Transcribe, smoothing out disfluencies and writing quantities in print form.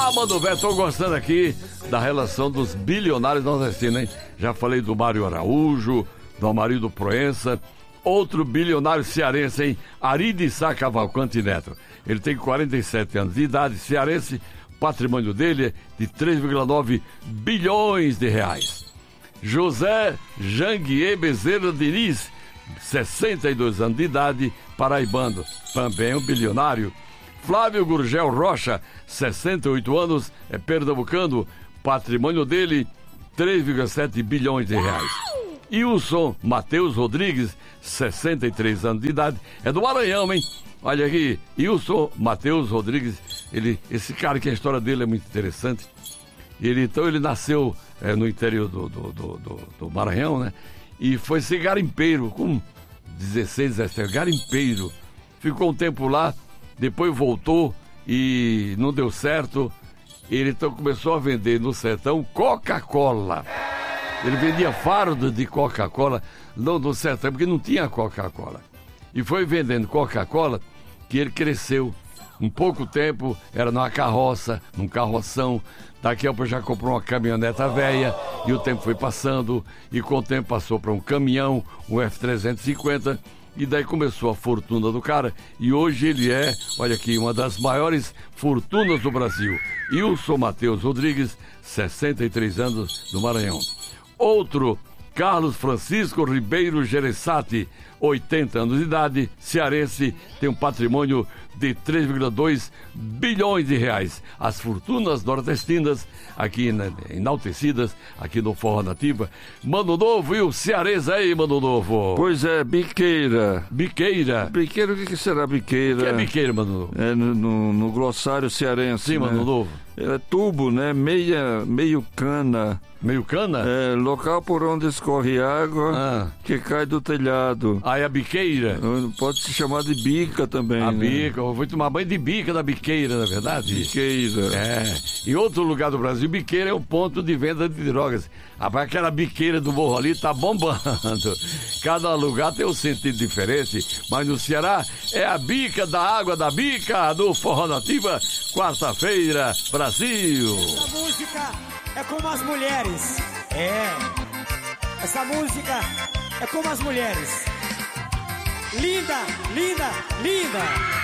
Mano Velho, tô gostando aqui da relação dos bilionários nordestinos, hein? Já falei do Mário Araújo, do Amarildo Proença. Outro bilionário cearense, hein? Ari de Sá Cavalcante Neto. Ele tem 47 anos de idade, cearense. O patrimônio dele é de 3,9 bilhões de reais. José Janguier Bezerra Diniz, 62 anos de idade, paraibano, também um bilionário. Flávio Gurgel Rocha, 68 anos, é pernambucano, patrimônio dele, 3,7 bilhões de reais. Wilson Matheus Rodrigues, 63 anos de idade, é do Maranhão, hein? Olha aqui, Wilson Matheus Rodrigues, esse cara que a história dele é muito interessante. Ele nasceu no interior do Maranhão, né? E foi ser garimpeiro, com 16, 17, garimpeiro. Ficou um tempo lá, depois voltou e não deu certo. Ele então começou a vender no sertão Coca-Cola. Ele vendia fardo de Coca-Cola no sertão, porque não tinha Coca-Cola. E foi vendendo Coca-Cola que ele cresceu. Em pouco tempo, era numa carroça, num carroção. Daqui a pouco já comprou uma caminhoneta velha e o tempo foi passando. E com o tempo passou para um caminhão, um F-350. E daí começou a fortuna do cara. E hoje ele é, olha aqui, uma das maiores fortunas do Brasil. Wilson Matheus Rodrigues, 63 anos, do Maranhão. Outro, Carlos Francisco Ribeiro Gereissati, 80 anos de idade, cearense, tem um patrimônio de 3,2 bilhões de reais. As fortunas nordestinas, aqui enaltecidas, aqui no Forró Nativa. Mano Novo e o cearense aí, Mano Novo. Pois é, biqueira. Biqueira? Biqueira, o que será biqueira? O que é biqueira, Mano Novo? É no glossário cearense. Sim, né? Mano Novo. É tubo, né? Meio cana. Meio cana? É, local por onde escorre água que cai do telhado. Ah, é a biqueira? Pode se chamar de bica também. A né? bica, eu vou tomar banho de bica da biqueira, na verdade. Biqueira. É. Em outro lugar do Brasil, biqueira é um ponto de venda de drogas. Aquela biqueira do morro ali tá bombando. Cada lugar tem um sentido diferente, mas no Ceará é a bica da água da bica do Forró Nativa, quarta-feira, Brasil. Essa música é como as mulheres. Essa música é como as mulheres. Linda, linda, linda.